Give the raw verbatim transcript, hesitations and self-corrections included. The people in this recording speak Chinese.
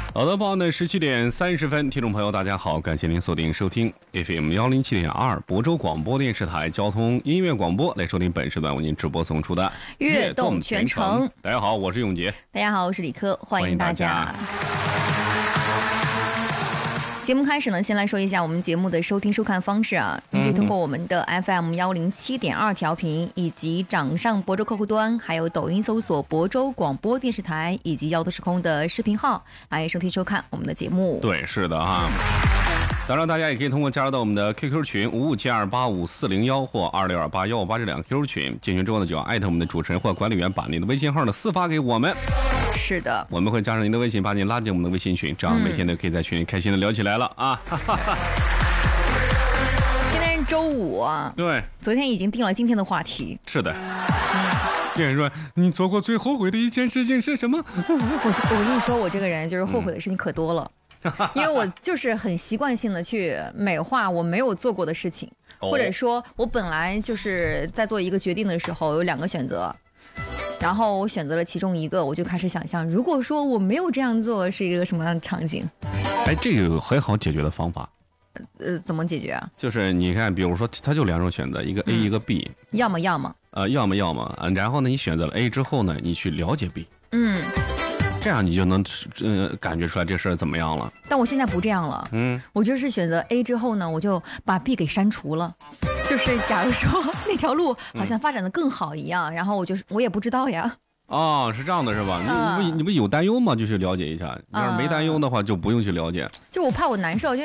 好的，报呢十七点三十分，听众朋友大家好，感谢您锁定收听 F M 幺零七点二亳州广播电视台交通音乐广播，来收听本时段为您直播送出的悦动全程。 大家好，我是永杰。 大家好，我是李科，欢迎大家。 欢迎大节目开始呢，先来说一下我们节目的收听收看方式啊，你可以通过我们的 F M 幺零七点二调频，以及掌上亳州客户端，还有抖音搜索亳州广播电视台，以及幺度时空的视频号来收听收看我们的节目。 对，是的啊。当然，大家也可以通过加入到我们的 Q Q 群五五七二八五四零幺或二六二八幺五八这两个 Q Q 群，进群之后呢，就要艾特我们的主持人或管理员，把您的微信号呢私发给我们。 是的， 我们会加上您的微信，把您拉进我们的微信群，这样每天都可以在群里开心的聊起来了、嗯、啊！ 今天是周五啊， 对， 昨天已经定了今天的话题。 是的。别人说你做过最后悔的一件事情是什么？ 我我跟你说，我这个人就是后悔的事情可多了。嗯因为我就是很习惯性的去美化我没有做过的事情，或者说我本来就是在做一个决定的时候有两个选择，然后我选择了其中一个，我就开始想象，如果说我没有这样做是一个什么样的场景。 哎，这个有很好解决的方法。 呃，怎么解决啊？ 就是你看，比如说它就两种选择，一个 A、嗯、一个 B， 要么要么呃要么要么，然后呢你选择了 A 之后呢，你去了解 B， 嗯， 这样你就能呃感觉出来这事儿怎么样了。 但我现在不这样了，嗯，我就是选择 A 之后呢，我就把 B 给删除了。就是假如说那条路好像发展的更好一样，嗯、然后我就是我也不知道呀。 哦，是这样的，是吧？你你不你不有担忧吗？就去了解一下。你要是没担忧的话，就不用去了解。 就我怕我难受，就